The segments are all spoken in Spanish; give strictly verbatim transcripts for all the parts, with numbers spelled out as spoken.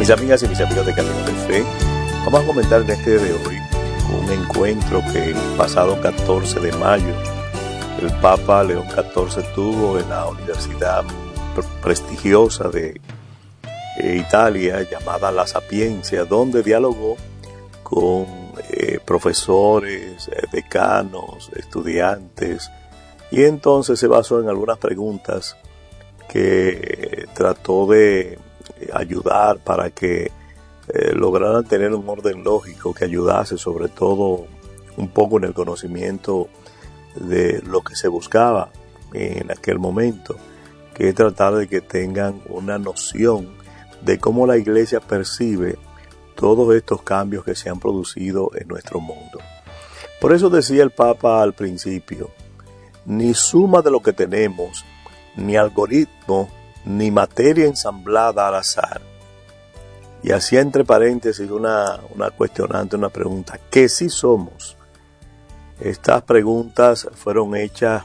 Mis amigas y mis amigos de Camino de Fe, vamos a comentar en este día de hoy un encuentro que el pasado catorce de mayo el Papa León catorce tuvo en la universidad prestigiosa de Italia llamada La Sapienza, donde dialogó con eh, profesores, eh, decanos, estudiantes, y entonces se basó en algunas preguntas que trató de ayudar para que eh, lograran tener un orden lógico que ayudase sobre todo un poco en el conocimiento de lo que se buscaba en aquel momento, que es tratar de que tengan una noción de cómo la Iglesia percibe todos estos cambios que se han producido en nuestro mundo. Por eso decía el Papa al principio: ni suma de lo que tenemos, ni algoritmo, ni materia ensamblada al azar. Y hacía entre paréntesis una, una cuestionante, una pregunta: ¿qué sí somos? Estas preguntas fueron hechas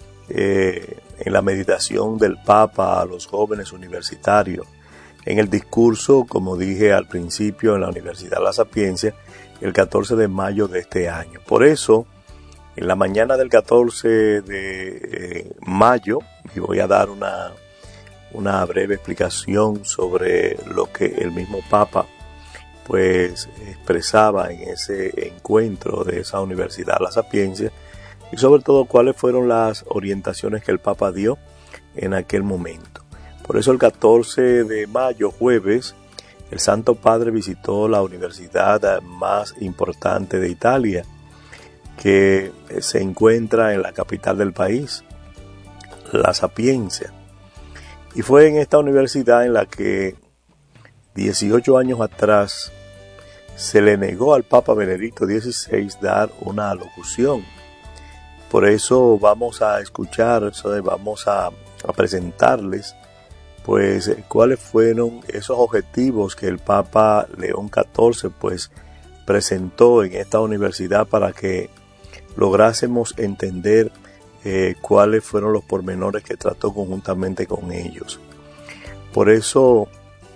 eh, en la meditación del Papa a los jóvenes universitarios, en el discurso, como dije al principio, en la Universidad La Sapienza, el catorce de mayo de este año. Por eso, en la mañana del catorce de eh, mayo, y voy a dar una, una breve explicación sobre lo que el mismo Papa pues expresaba en ese encuentro de esa Universidad La Sapienza, y sobre todo cuáles fueron las orientaciones que el Papa dio en aquel momento. Por eso el catorce de mayo, jueves, el Santo Padre visitó la universidad más importante de Italia, que se encuentra en la capital del país, La Sapienza. Y fue en esta universidad en la que dieciocho años atrás se le negó al Papa Benedicto dieciséis dar una alocución. Por eso vamos a escuchar, vamos a, a presentarles pues cuáles fueron esos objetivos que el Papa León catorce pues presentó en esta universidad para que lográsemos entender eh, cuáles fueron los pormenores que trató conjuntamente con ellos. Por eso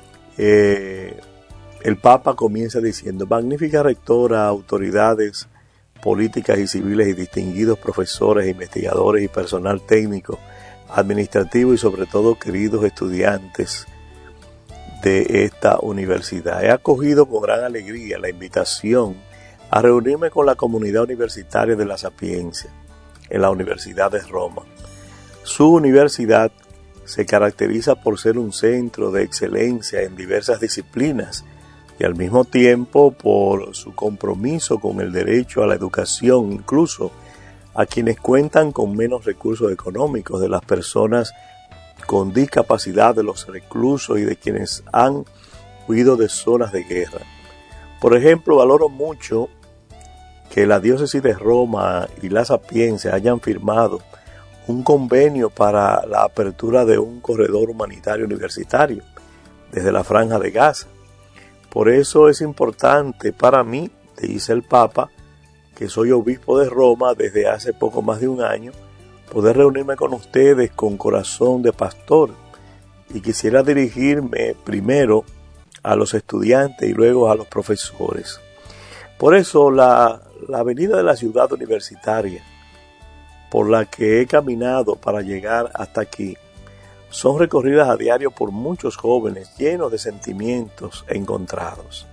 eh, el Papa comienza diciendo: magnífica rectora, autoridades políticas y civiles y distinguidos profesores, investigadores y personal técnico, administrativo y sobre todo queridos estudiantes de esta universidad. He acogido con gran alegría la invitación a reunirme con la comunidad universitaria de La Sapienza en la Universidad de Roma. Su universidad se caracteriza por ser un centro de excelencia en diversas disciplinas y al mismo tiempo por su compromiso con el derecho a la educación, incluso a quienes cuentan con menos recursos económicos, de las personas con discapacidad, de los reclusos y de quienes han huido de zonas de guerra. Por ejemplo, valoro mucho que la diócesis de Roma y La Sapienza hayan firmado un convenio para la apertura de un corredor humanitario universitario desde la Franja de Gaza. Por eso es importante para mí, dice el Papa, que soy obispo de Roma desde hace poco más de un año, poder reunirme con ustedes con corazón de pastor, y quisiera dirigirme primero a los estudiantes y luego a los profesores. Por eso la, la avenida de la ciudad universitaria por la que he caminado para llegar hasta aquí son recorridas a diario por muchos jóvenes llenos de sentimientos encontrados.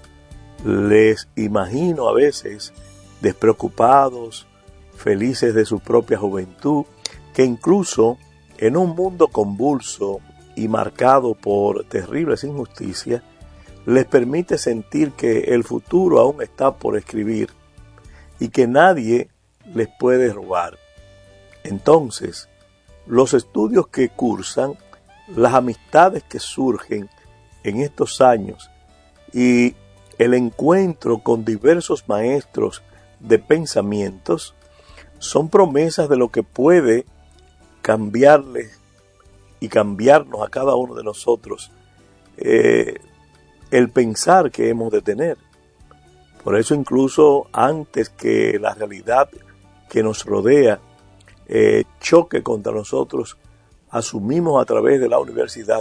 Les imagino a veces despreocupados, felices de su propia juventud, que incluso en un mundo convulso y marcado por terribles injusticias, les permite sentir que el futuro aún está por escribir y que nadie les puede robar. Entonces, los estudios que cursan, las amistades que surgen en estos años y el encuentro con diversos maestros de pensamientos son promesas de lo que puede cambiarles y cambiarnos a cada uno de nosotros eh, el pensar que hemos de tener. Por eso incluso antes que la realidad que nos rodea eh, choque contra nosotros, asumimos a través de la universidad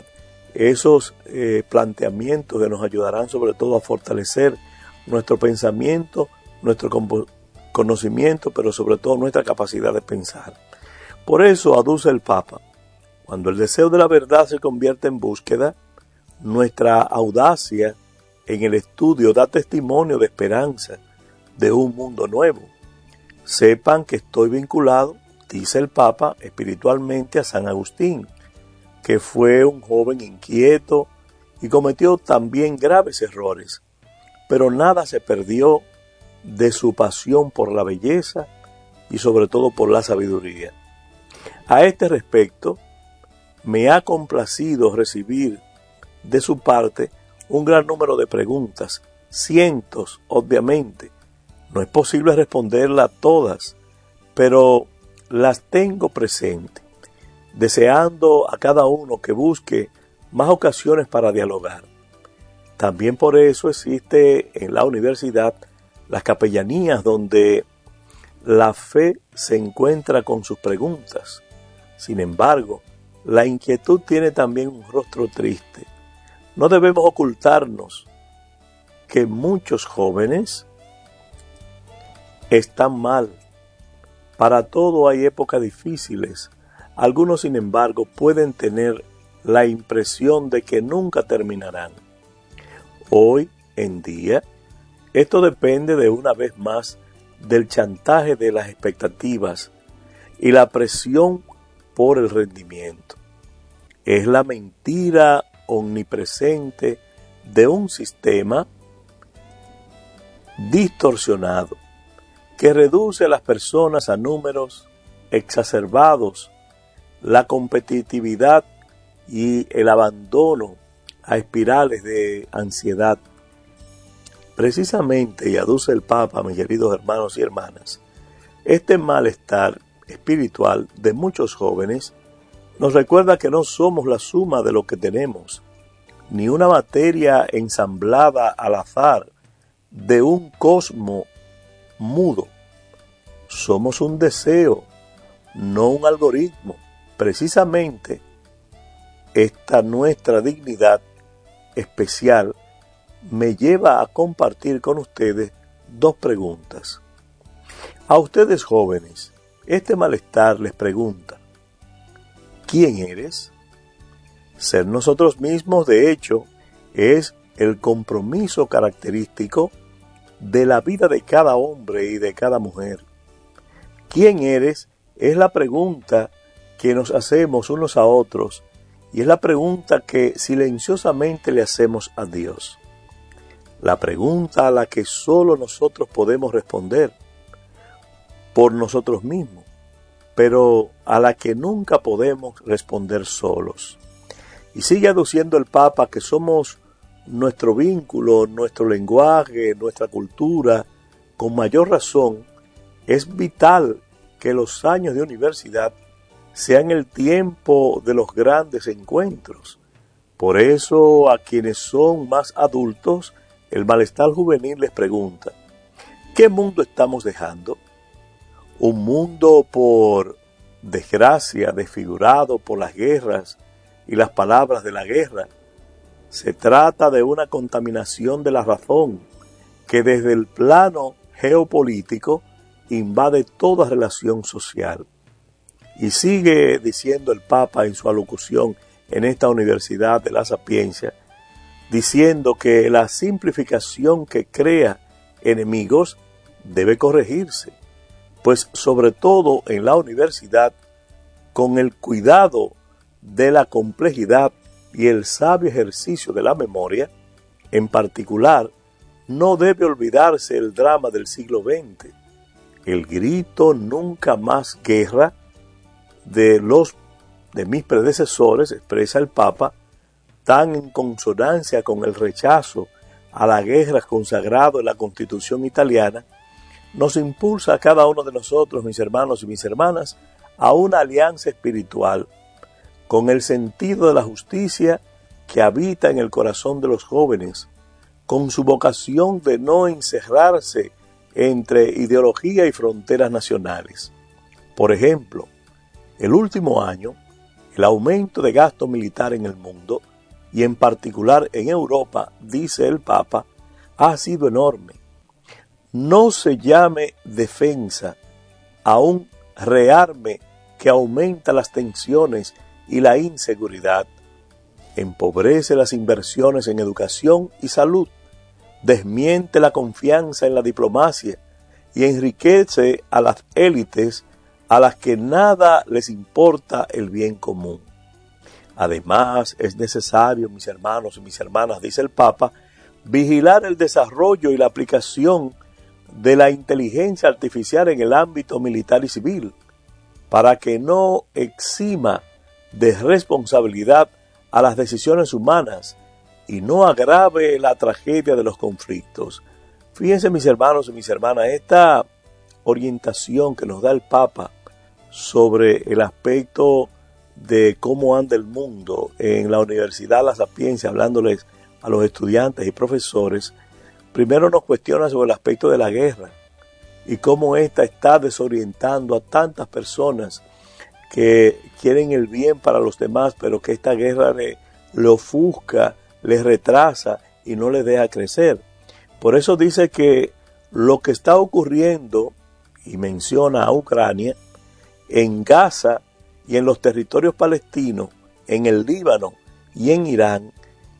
esos eh, planteamientos que nos ayudarán sobre todo a fortalecer nuestro pensamiento, nuestro conocimiento, pero sobre todo nuestra capacidad de pensar. Por eso aduce el Papa: cuando el deseo de la verdad se convierte en búsqueda, nuestra audacia en el estudio da testimonio de esperanza de un mundo nuevo. Sepan que estoy vinculado, dice el Papa, espiritualmente a San Agustín, que fue un joven inquieto y cometió también graves errores, pero nada se perdió de su pasión por la belleza y sobre todo por la sabiduría. A este respecto, me ha complacido recibir de su parte un gran número de preguntas, cientos, obviamente. No es posible responderlas todas, pero las tengo presentes, deseando a cada uno que busque más ocasiones para dialogar. También por eso existe en la universidad las capellanías donde la fe se encuentra con sus preguntas. Sin embargo, la inquietud tiene también un rostro triste. No debemos ocultarnos que muchos jóvenes están mal. Para todo hay épocas difíciles. Algunos, sin embargo, pueden tener la impresión de que nunca terminarán. Hoy en día, esto depende de una vez más del chantaje de las expectativas y la presión por el rendimiento. Es la mentira omnipresente de un sistema distorsionado que reduce a las personas a números exacerbados, la competitividad y el abandono a espirales de ansiedad. Precisamente, y aduce el Papa, mis queridos hermanos y hermanas, este malestar espiritual de muchos jóvenes nos recuerda que no somos la suma de lo que tenemos, ni una materia ensamblada al azar de un cosmo mudo. Somos un deseo, no un algoritmo. Precisamente, esta nuestra dignidad especial me lleva a compartir con ustedes dos preguntas. A ustedes jóvenes, este malestar les pregunta: ¿quién eres? Ser nosotros mismos, de hecho, es el compromiso característico de la vida de cada hombre y de cada mujer. ¿Quién eres? Es la pregunta que nos hacemos unos a otros y es la pregunta que silenciosamente le hacemos a Dios. La pregunta a la que solo nosotros podemos responder por nosotros mismos, pero a la que nunca podemos responder solos. Y sigue aduciendo el Papa que somos nuestro vínculo, nuestro lenguaje, nuestra cultura. Con mayor razón, es vital que los años de universidad sean el tiempo de los grandes encuentros. Por eso, a quienes son más adultos, el malestar juvenil les pregunta: ¿qué mundo estamos dejando? Un mundo, por desgracia, desfigurado por las guerras y las palabras de la guerra. Se trata de una contaminación de la razón que desde el plano geopolítico invade toda relación social. Y sigue diciendo el Papa en su alocución en esta Universidad de la Sapiencia, diciendo que la simplificación que crea enemigos debe corregirse, pues sobre todo en la universidad, con el cuidado de la complejidad y el sabio ejercicio de la memoria, en particular, no debe olvidarse el drama del siglo veinte, el grito "nunca más guerra" de los de mis predecesores, expresa el Papa, tan en consonancia con el rechazo a la guerra consagrado en la Constitución italiana, nos impulsa a cada uno de nosotros, mis hermanos y mis hermanas, a una alianza espiritual con el sentido de la justicia que habita en el corazón de los jóvenes, con su vocación de no encerrarse entre ideología y fronteras nacionales. Por ejemplo, el último año, el aumento de gasto militar en el mundo y en particular en Europa, dice el Papa, ha sido enorme. No se llame defensa a un rearme que aumenta las tensiones y la inseguridad, empobrece las inversiones en educación y salud, desmiente la confianza en la diplomacia y enriquece a las élites a las que nada les importa el bien común. Además, es necesario, mis hermanos y mis hermanas, dice el Papa, vigilar el desarrollo y la aplicación de la inteligencia artificial en el ámbito militar y civil, para que no exima de responsabilidad a las decisiones humanas y no agrave la tragedia de los conflictos. Fíjense, mis hermanos y mis hermanas, esta orientación que nos da el Papa sobre el aspecto de cómo anda el mundo en la Universidad La Sapienza, hablándoles a los estudiantes y profesores, primero nos cuestiona sobre el aspecto de la guerra y cómo ésta está desorientando a tantas personas que quieren el bien para los demás, pero que esta guerra le, le ofusca, les retrasa y no les deja crecer. Por eso dice que lo que está ocurriendo, y menciona a Ucrania, en Gaza y en los territorios palestinos, en el Líbano y en Irán,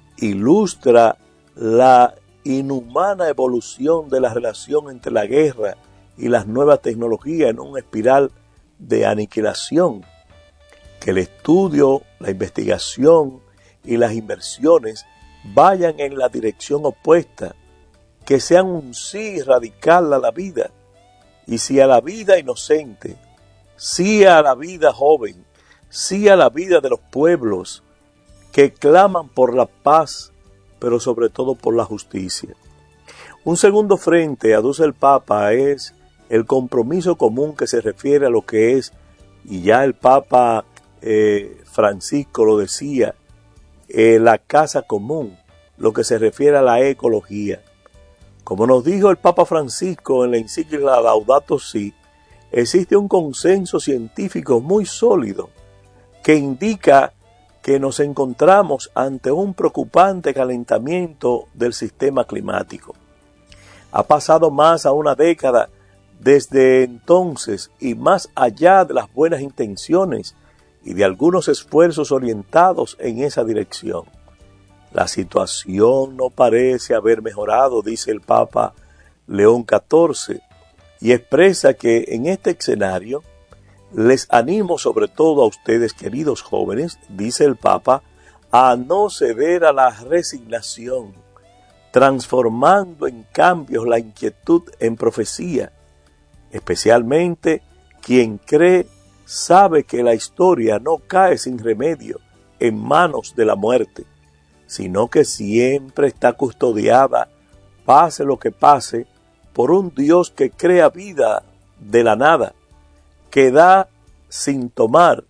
ilustra la inhumana evolución de la relación entre la guerra y las nuevas tecnologías en una espiral de aniquilación. Que el estudio, la investigación y las inversiones vayan en la dirección opuesta, que sean un sí radical a la vida, y sí a la vida inocente, sí a la vida joven, sí a la vida de los pueblos que claman por la paz, pero sobre todo por la justicia. Un segundo frente, aduce el Papa, es el compromiso común que se refiere a lo que es, y ya el Papa eh, Francisco lo decía, eh, la casa común, lo que se refiere a la ecología. Como nos dijo el Papa Francisco en la encíclica Laudato Si, existe un consenso científico muy sólido que indica que nos encontramos ante un preocupante calentamiento del sistema climático. Ha pasado más a una década desde entonces y más allá de las buenas intenciones y de algunos esfuerzos orientados en esa dirección. La situación no parece haber mejorado, dice el Papa León catorce, y expresa que en este escenario les animo sobre todo a ustedes, queridos jóvenes, dice el Papa, a no ceder a la resignación, transformando en cambios la inquietud en profecía. Especialmente quien cree sabe que la historia no cae sin remedio en manos de la muerte, sino que siempre está custodiada, pase lo que pase, por un Dios que crea vida de la nada, que da sin tomar,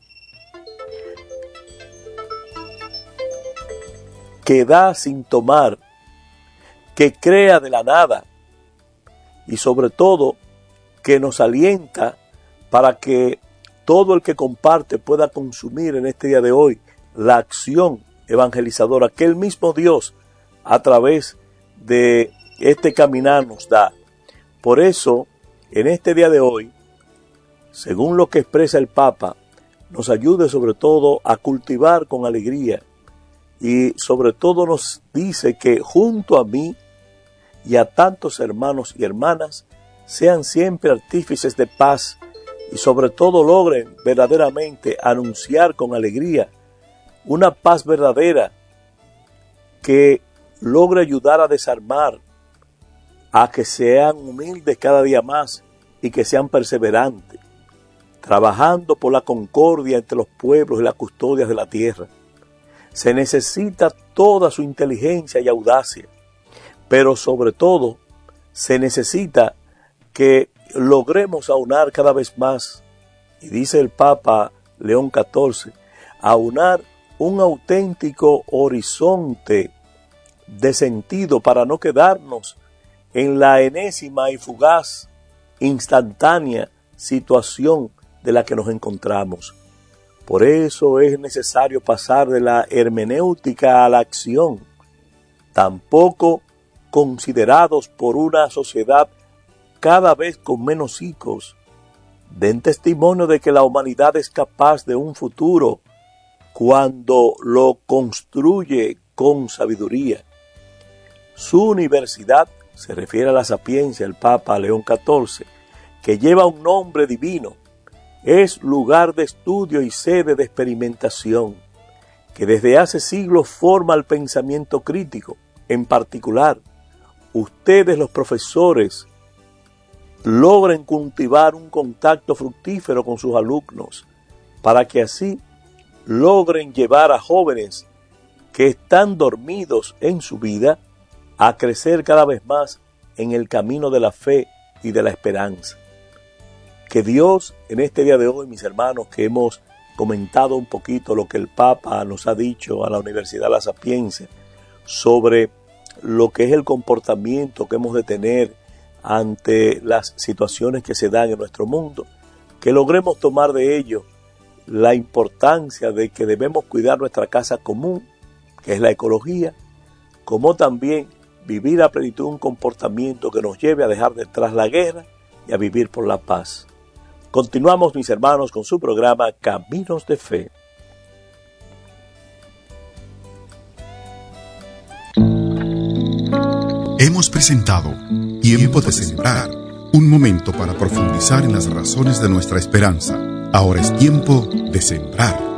que da sin tomar, que crea de la nada y sobre todo que nos alienta para que todo el que comparte pueda consumir en este día de hoy la acción evangelizadora que el mismo Dios a través de este caminar nos da. Por eso, en este día de hoy, según lo que expresa el Papa, nos ayude sobre todo a cultivar con alegría y sobre todo nos dice que junto a mí y a tantos hermanos y hermanas sean siempre artífices de paz y sobre todo logren verdaderamente anunciar con alegría una paz verdadera que logre ayudar a desarmar, a que sean humildes cada día más y que sean perseverantes, trabajando por la concordia entre los pueblos y las custodias de la tierra. Se necesita toda su inteligencia y audacia, pero sobre todo se necesita que logremos aunar cada vez más, y dice el Papa León catorce, aunar un auténtico horizonte de sentido para no quedarnos en la enésima y fugaz, instantánea situación de la que nos encontramos. Por eso es necesario pasar de la hermenéutica a la acción, tampoco considerados por una sociedad cada vez con menos hijos, den testimonio de que la humanidad es capaz de un futuro cuando lo construye con sabiduría. Su universidad, se refiere a la sapiencia el Papa León catorce, que lleva un nombre divino, es lugar de estudio y sede de experimentación, que desde hace siglos forma el pensamiento crítico. En particular, ustedes los profesores logren cultivar un contacto fructífero con sus alumnos, para que así logren llevar a jóvenes que están dormidos en su vida a crecer cada vez más en el camino de la fe y de la esperanza. Que Dios, en este día de hoy, mis hermanos, que hemos comentado un poquito lo que el Papa nos ha dicho a la Universidad La Sapienza sobre lo que es el comportamiento que hemos de tener ante las situaciones que se dan en nuestro mundo, que logremos tomar de ello la importancia de que debemos cuidar nuestra casa común, que es la ecología, como también vivir a plenitud un comportamiento que nos lleve a dejar detrás la guerra y a vivir por la paz. Continuamos, mis hermanos, con su programa Caminos de Fe. Hemos presentado Tiempo de Sembrar, un momento para profundizar en las razones de nuestra esperanza. Ahora es tiempo de sembrar.